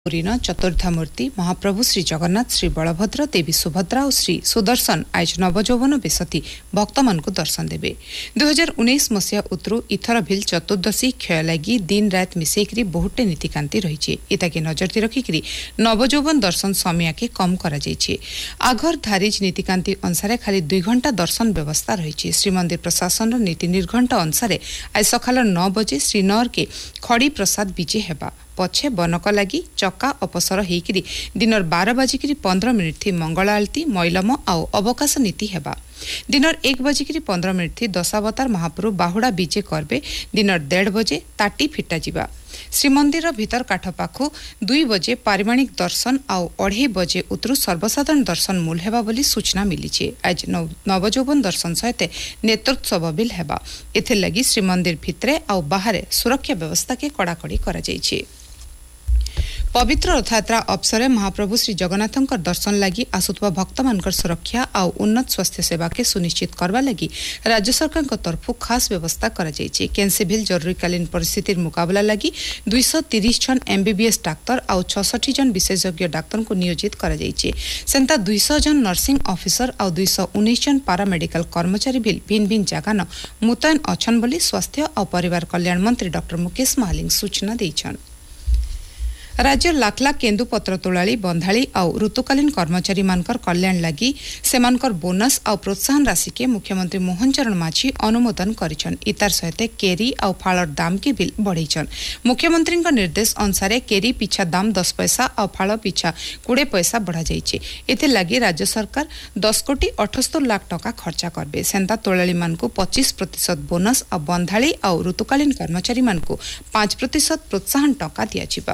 पुरीन चतुर्धा मूर्ति महाप्रभु श्री जगन्नाथ श्री बलभद्र देवी सुभद्रा और श्री सुदर्शन आज नवजौवन बेसती भक्त मान दर्शन देवे 2019 मसीहा उत्रु इथर भिल चतुर्दशी क्षय लगी दिन रात मिसेकरी बहुटे नीतिकांति रही इताके नजर रखिक नवजौवन दर्शन समय के कम कर आघर धारिज नीतिकांति अनुसार खाली 2 घंटा दर्शन व्यवस्था रही श्रीमंदिर प्रशासन नीति निर्घंट अनुसार आज सकाल 9 बजे श्रीनगर के खड़ी प्रसाद विजे हेबा पछे बनक लगी चक्का अपसर होकर दिन 12 बजिक 15 मिनिट थी मंगल आलती मैलम आउ अवकाश नीति हेबा दिन 1 बजिक 15 मिनिट थी दशावतार महाप्रभु बाहुड़ा विजे करबे दिन 1:30 बजे ताटी फिटा जिबा श्रीमंदिर भीतर काठ पाखु 2 बजे पारिवाणिक दर्शन आउ 2:30 बजे उतरु सर्वसाधारण दर्शन मूल हेबा बोली सूचना मिली आज नवजौवन दर्शन सहित नेत्रोत्सव बिल हेबा एथे लगी श्रीमंदिर भितरे आउ बाहरे सुरक्षा व्यवस्था के कड़ाकड़ी करा जायछि। पवित्र रथयात्रा अवसर महाप्रभु श्री जगन्नाथ दर्शन लगी आसुवा भक्त मान सुरक्षा और उन्नत स्वास्थ्य सेवा के सुनिश्चित करवा लगी राज्य सरकार तरफ खास व्यवस्था केनसीभिल जरूरीकालीन परिस्थिति मुकाबला लगी 230 जन एमबीबीएस डाक्तर और 66 जन विशेषज्ञ डाक्तर को नियोजित सेंता 200 जन नर्सिंग ऑफिसर और 219 जन पारामेडिकल कर्मचारी भिन्न भिन्न जगह मुतयन अछन बोली स्वास्थ्य और परिवार कल्याण मंत्री डॉक्टर मुकेश महालिंग सूचना देछन। राज्य लाख लाख केन्दुपत्र तोलाली बंधाली और ऋतुकालीन कर्मचारी मानकर कल्याण लगी सेमानकर बोनस और प्रोत्साहन राशि के मुख्यमंत्री मोहन चरण माझी अनुमोदन करिछन इतार सहित केरी और फालर दाम के बिल बढ़ेछन। मुख्यमंत्री निर्देश अनुसार केरी पिछा दाम 10 पैसा और फाल पिछा 20 पैसा बढ़ा जाइछे एते लगी राज्य सरकार 10 कोटी 78 लाख टका खर्चा करबे सेंता तोलाली मानकु 25% बोनस और बंधाली और ऋतुकालीन कर्मचारी मानकु 5% प्रोत्साहन टका दियाजिबा।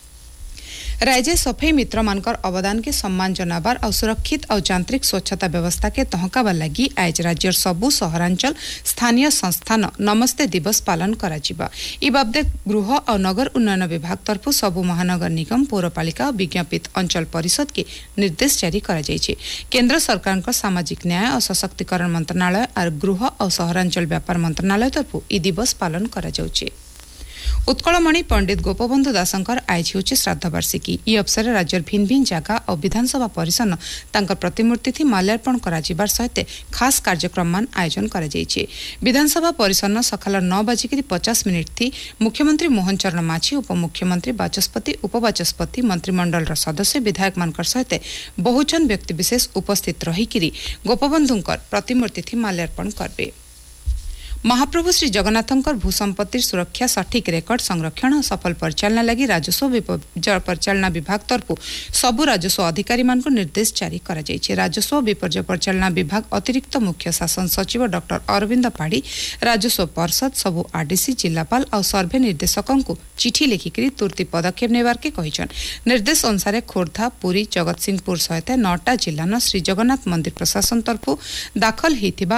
राज्य सफाई मित्र मानकर अवदान के सम्मान जनाबार और सुरक्षित और यांत्रिक स्वच्छता व्यवस्था के तहकावा लगी आज राज्य सबु सहरांचल स्थानीय संस्थान नमस्ते दिवस पालन कराजिबा ई बाबदे गृह और नगर उन्नयन विभाग तरफ सबु महानगर निगम पौरपालिका और विज्ञापित अंचल परिषद के निर्देश जारी करा जायछि। केंद्र सरकार का सामाजिक न्याय और सशक्तिकरण मंत्रणालय और गृह और सहरांचल व्यापार मंत्रणालय तरफ ई दिवस पालन करा जाउछि। उत्कलमणि पंडित गोपबंधु दासंकर आज होछि श्राद्ध वार्षिकी ई अवसर राज्य भिन्न भिन्न जगह और विधानसभा परिसर तांकर प्रतिमूर्ति थी माल्यार्पण कराजिबार सहित खास कार्यक्रम मान आयोजन करा जायछि। विधानसभा परिसर सकाल 9 बजिक 50 मिनिट थी मुख्यमंत्री मोहन चरण माझी उपमुख्यमंत्री बाचस्पति उपबाचस्पति मंत्रिमंडल सदस्य विधायक मानकर सहित बहुजन व्यक्तिविशेष उपस्थित रही गोपबंधुंकर प्रतिमूर्ति थी माल्यार्पण करबे। महाप्रभु श्री जगन्नाथंकर भूसंपत्ति सुरक्षा सठिक रेकर्ड संरक्षण और सफल परिचालना लगी राजस्व परिचालना विभाग तरफ सबु राजस्व अधिकारी मान निर्देश जारी करा जायछि। राजस्व विपर्य परिचालना विभाग अतिरिक्त मुख्य शासन सचिव डॉक्टर अरविंद पाढ़ी राजस्व परिषद सबु आरडीसी जिलापाल और सर्वे निर्देशकों को चिठी लिखिक तुरंत पदक्षेप नेबार के कहिछन। निर्देश अनुसार खोर्धा पुरी जगतसिंहपुर सहित 9टा जिलान श्री जगन्नाथ मंदिर प्रशासन तरफ दाखल होइथिबा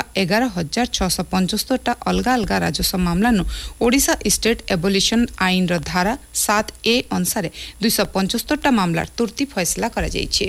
11,675 अलगा अलगा राजस्व मामला ओडिशा स्टेट एबोलिशन आईन धारा 7A अनुसार 275 मामला तुरंत फैसला करा जायछि।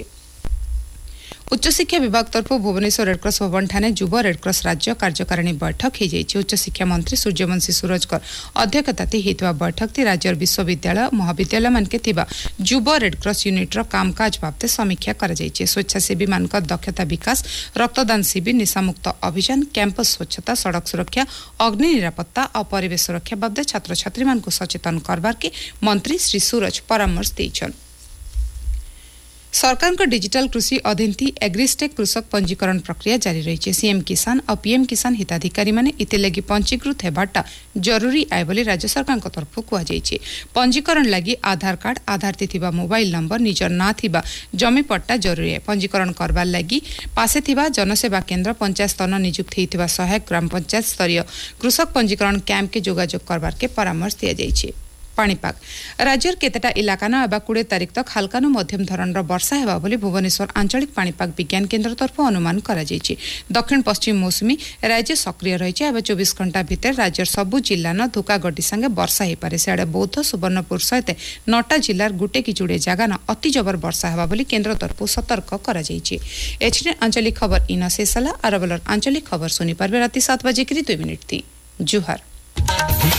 उच्च शिक्षा विभाग तरफ भुवनेश्वर रेडक्रॉस भवन ठाणे युव रेडक्रॉस राज्य कार्यकारिणी बैठक हो जायछि। उच्च शिक्षा मंत्री सूर्यवंशी सूरजकर अध्यक्षताती हेतुवा बैठक थी राज्य विश्वविद्यालय महाविद्यालय मानके थिबा युव रेडक्रॉस यूनिट कामकाज बाबते समीक्षा करा जायछि। स्वेच्छासेवी मानकर दक्षता विकास रक्तदान शिविर निशामुक्त अभियान कैंपस स्वच्छता सड़क सुरक्षा अग्नि निरापत्ता और परिवेश सुरक्षा बाबते छात्र छात्री मानकु सचेतन करबार के मंत्री श्री सूरज परामर्श देइछन। सरकार का डिजिटल कृषि अधीन थी एग्रीस्टेक कृषक पंजीकरण प्रक्रिया जारी रही सीएम किसान और पीएम किसान हिताधिकारी माने इते लगी पंजीकृत हेबाटा जरूरी आए बोली राज्य सरकार को तरफ कहुଯାଇଛି। पंजीकरण लगी आधार कार्ड आधार थिबा मोबाइल नंबर निजर ना थिबा जमी पट्टा जरूरी है। पंजीकरण करबार लगी पासे थिबा जनसेवा केंद्र पंचायत स्तर नियुक्त होइथिबा सहायक ग्राम पंचायत स्तरीय कृषक पंजीकरण कैंप के जोगाजोग करबार के परामर्श दिया जायछि। पाणीपाग राज्यर केतेटा इलाका न 20 तारिख तक हल्का मध्यम धरणर वर्षा हेबा बोली भुवनेश्वर आंचलिक पाणीपाग विज्ञान केन्द्र तरफ अनुमान करा जायछि। दक्षिण पश्चिम मौसुमी राज्य सक्रिय रहिछि। अब 24 घंटा भितर राज्यर सबु जिल्ला न धुकागड्डी संगे वर्षा हे पारे सियाडे बौद्ध सुवर्णपुर सहित 9टा जिल्लार गुटे कि जुड़े जगह न अति जबर वर्षा हेबा बोली केन्द्र तरफ सतर्क करा जायछि। एचडी आंचलिक खबर इन शेषला अरबलर आंचलिक खबर सुनि पारबे राति 7 बजे 2 मिनिट थी। जुहार।